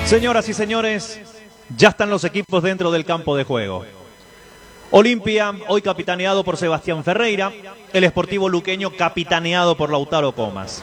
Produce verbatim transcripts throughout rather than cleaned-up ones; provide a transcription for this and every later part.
Señoras y señores, ya están los equipos dentro del campo de juego. Olimpia, hoy capitaneado por Sebastián Ferreira, el Sportivo Luqueño capitaneado por Lautaro Comas.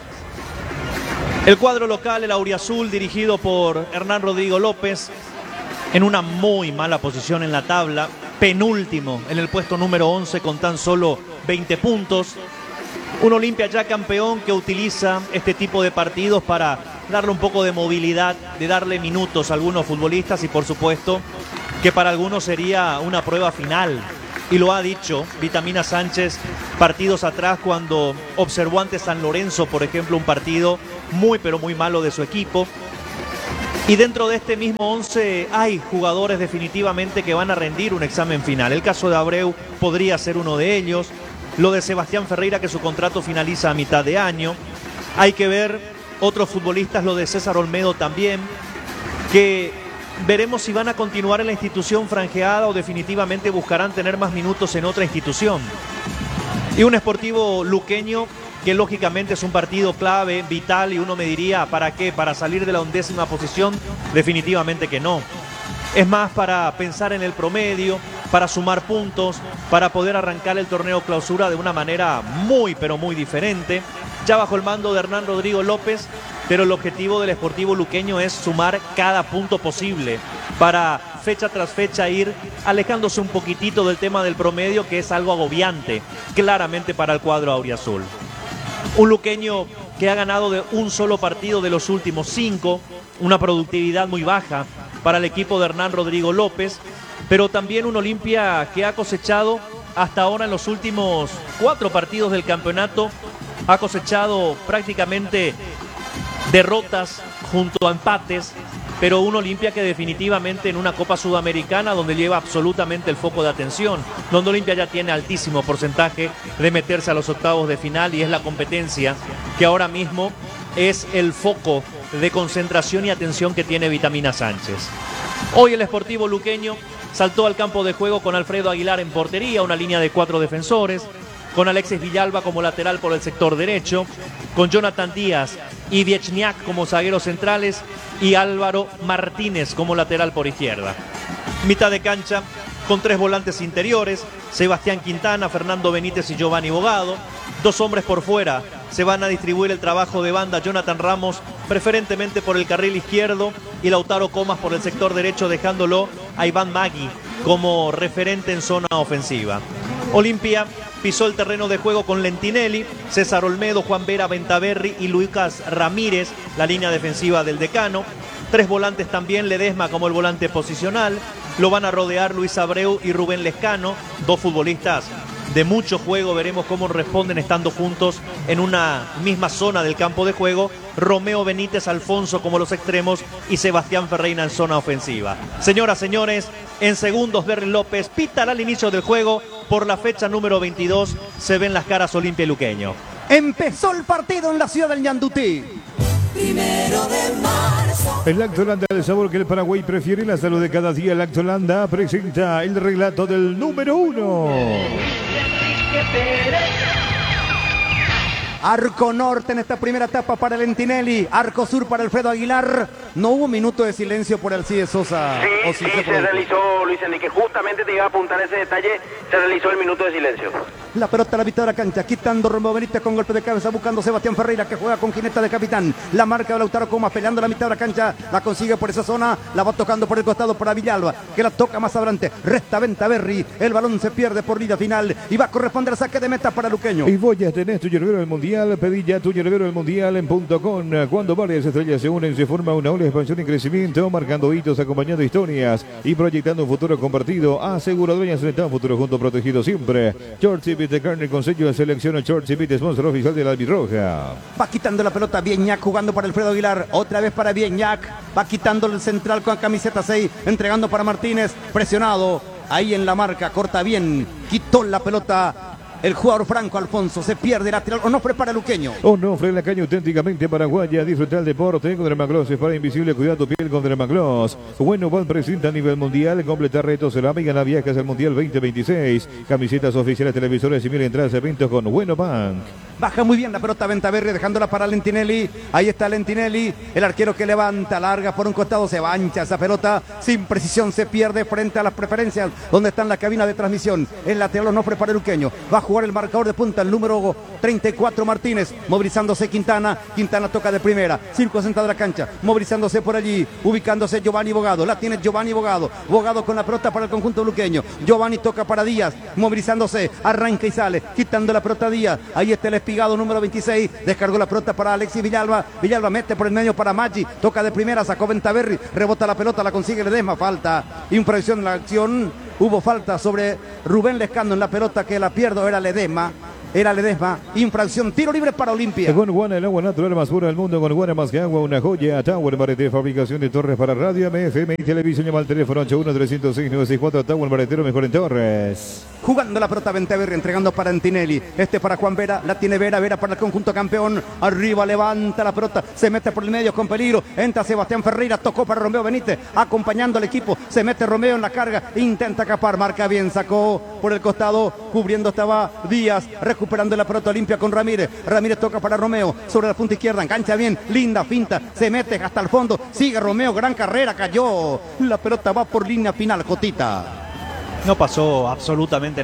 El cuadro local, el auriazul, dirigido por Hernán Rodrigo López, en una muy mala posición en la tabla, penúltimo en el puesto número once con tan solo veinte puntos. Un Olimpia ya campeón que utiliza este tipo de partidos para darle un poco de movilidad, de darle minutos a algunos futbolistas y por supuesto que para algunos sería una prueba final. Y lo ha dicho Vitamina Sánchez partidos atrás cuando observó ante San Lorenzo, por ejemplo, un partido muy pero muy malo de su equipo. Y dentro de este mismo once hay jugadores definitivamente que van a rendir un examen final. El caso de Abreu podría ser uno de ellos. Lo de Sebastián Ferreira, que su contrato finaliza a mitad de año. Hay que ver otros futbolistas, lo de César Olmedo también, que veremos si van a continuar en la institución franjeada o definitivamente buscarán tener más minutos en otra institución. Y un Sportivo Luqueño que lógicamente es un partido clave, vital, y uno me diría, ¿para qué? ¿Para salir de la undécima posición? Definitivamente que no. Es más para pensar en el promedio, para sumar puntos, para poder arrancar el torneo clausura de una manera muy, pero muy diferente. Ya bajo el mando de Hernán Rodrigo López, pero el objetivo del Sportivo Luqueño es sumar cada punto posible para fecha tras fecha ir alejándose un poquitito del tema del promedio, que es algo agobiante, claramente para el cuadro auriazul. Un luqueño que ha ganado de un solo partido de los últimos cinco, una productividad muy baja para el equipo de Hernán Rodrigo López, pero también un Olimpia que ha cosechado hasta ahora en los últimos cuatro partidos del campeonato, ha cosechado prácticamente derrotas junto a empates, pero un Olimpia que definitivamente en una Copa Sudamericana donde lleva absolutamente el foco de atención, donde Olimpia ya tiene altísimo porcentaje de meterse a los octavos de final y es la competencia que ahora mismo es el foco de concentración y atención que tiene Vitamina Sánchez. Hoy el Sportivo Luqueño saltó al campo de juego con Alfredo Aguilar en portería, una línea de cuatro defensores, con Alexis Villalba como lateral por el sector derecho, con Jonathan Díaz y Viechniak como zagueros centrales y Álvaro Martínez como lateral por izquierda. Mitad de cancha con tres volantes interiores, Sebastián Quintana, Fernando Benítez y Giovanni Bogado. Dos hombres por fuera, se van a distribuir el trabajo de banda, Jonathan Ramos preferentemente por el carril izquierdo y Lautaro Comas por el sector derecho, dejándolo a Iván Magui como referente en zona ofensiva. Olimpia pisó el terreno de juego con Lentinelli, César Olmedo, Juan Vera Ventaverri y Lucas Ramírez, la línea defensiva del decano. Tres volantes también, Ledesma como el volante posicional. Lo van a rodear Luis Abreu y Rubén Lescano, dos futbolistas de mucho juego. Veremos cómo responden estando juntos en una misma zona del campo de juego. Romeo Benítez, Alfonso como los extremos y Sebastián Ferreira en zona ofensiva. Señoras, señores, en segundos Berry López pitará al inicio del juego. Por la fecha número veintidós se ven las caras Olimpia y Luqueño. Empezó el partido en la ciudad del Ñandutí. Primero de marzo. El Lactolanda, el sabor que el Paraguay prefiere, la salud de cada día. El Lactolanda presenta el relato del número uno. Arco norte en esta primera etapa para Lentinelli, arco sur para Alfredo Aguilar. No hubo minuto de silencio por Alcides Sosa. Sí, sí, se, se realizó, Luis Enrique. Justamente te iba a apuntar ese detalle. Se realizó el minuto de silencio. La pelota a la mitad de la cancha, quitando Romeo Benítez con golpe de cabeza, buscando Sebastián Ferreira, que juega con jineta de capitán. La marca de Lautaro Comas, peleando la mitad de la cancha, la consigue por esa zona, la va tocando por el costado para Villalba, que la toca más adelante. Resta Ventaverri, el balón se pierde por línea final y va a corresponder al saque de meta para Luqueño. Y vos ya tenés tu hierbero del Mundial, pedí ya tu hierbero del Mundial en punto com. Cuando varias estrellas se unen, se forma una ola de expansión y crecimiento, marcando hitos, acompañando historias y proyectando un futuro compartido. Aseguradoras en un futuro junto, protegido siempre. George Cipit de carne con sello de selección. George Cipit, sponsor oficial de la albirroja. Va quitando la pelota Viñac, jugando para Alfredo Aguilar, otra vez para Viñac, va quitando el central con camiseta seis, entregando para Martínez, presionado, ahí en la marca, corta bien, quitó la pelota el jugador Franco Alfonso, se pierde lateral. Onofre para Luqueño. Onofre en la caña auténticamente paraguaya. Disfruta el deporte con Dermagloss. Es para invisible. Cuida tu piel con Dermagloss. Bueno, Van presenta a nivel mundial. Completa retos. Se la amiga la viajes al Mundial veinte veintiséis. Camisetas oficiales, televisores y mil entradas a eventos con Bueno Bank. baja muy bien la pelota Ventaverri, dejándola para Lentinelli. Ahí está Lentinelli, el arquero que levanta, larga por un costado, se mancha esa pelota, sin precisión se pierde frente a las preferencias, donde está en la cabina de transmisión. El lateral no prepara el Luqueño, va a jugar el marcador de punta, el número treinta y cuatro Martínez, movilizándose Quintana, Quintana toca de primera, circo central de la cancha, movilizándose por allí, ubicándose Giovanni Bogado, la tiene Giovanni Bogado, Bogado con la pelota para el conjunto luqueño, Giovanni toca para Díaz, movilizándose, arranca y sale, quitando la pelota Díaz, ahí está el espigado número veintiséis, descargó la pelota para Alexis Villalba, Villalba mete por el medio para Maggi, toca de primera, sacó Ventaverri, rebota la pelota, la consigue Ledesma, falta, infracción en la acción, hubo falta sobre Rubén Lescano en la pelota que la pierdo, era Ledesma. Era Ledesma, infracción, tiro libre para Olimpia. Con Guana, el agua natural más pura del mundo, con Guana más que agua, una joya. Tower Maretero, fabricación de torres para radio, M F M y televisión. Llama al teléfono ocho uno, tres cero seis, nueve seis cuatro. Tower Maretero, mejor en torres. Jugando la pelota Ventaverri, entregando para Antinelli. Este para Juan Vera, la tiene Vera, Vera para el conjunto campeón. Arriba levanta la pelota, se mete por el medio con peligro. Entra Sebastián Ferreira, tocó para Romeo Benítez, acompañando al equipo. Se mete Romeo en la carga, intenta escapar, marca bien, sacó por el costado, cubriendo estaba Díaz, recuperando la pelota Olimpia con Ramírez. Ramírez toca para Romeo, sobre la punta izquierda, engancha bien, linda finta, se mete hasta el fondo, sigue Romeo, gran carrera, cayó. La pelota va por línea final, Cotita. No pasó absolutamente